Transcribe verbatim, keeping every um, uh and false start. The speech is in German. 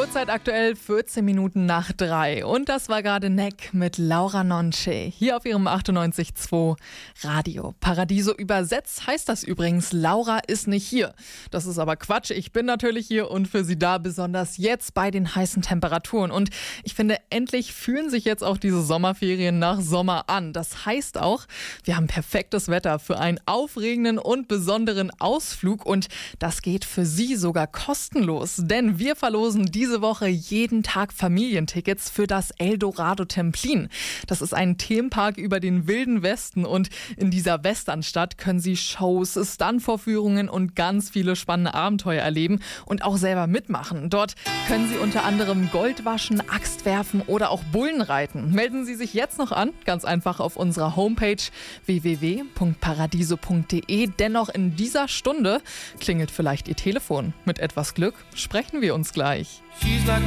Uhrzeit aktuell vierzehn Minuten nach drei. Und das war gerade Neck mit Laura Nonce hier auf ihrem achtundneunzig Komma zwei Radio. Paradiso übersetzt heißt das übrigens, Laura ist nicht hier. Das ist aber Quatsch. Ich bin natürlich hier und für Sie da, besonders jetzt bei den heißen Temperaturen. Und ich finde, endlich fühlen sich jetzt auch diese Sommerferien nach Sommer an. Das heißt auch, wir haben perfektes Wetter für einen aufregenden und besonderen Ausflug. Und das geht für Sie sogar kostenlos. Denn wir verlosen diese Woche jeden Tag Familientickets für das Eldorado Templin. Das ist ein Themenpark über den Wilden Westen und in dieser Westernstadt können Sie Shows, Stuntvorführungen und ganz viele spannende Abenteuer erleben und auch selber mitmachen. Dort können Sie unter anderem Gold waschen, Axt werfen oder auch Bullen reiten. Melden Sie sich jetzt noch an, ganz einfach auf unserer Homepage w w w punkt paradiso punkt d e. Dennoch in dieser Stunde klingelt vielleicht Ihr Telefon. Mit etwas Glück sprechen wir uns gleich. She's like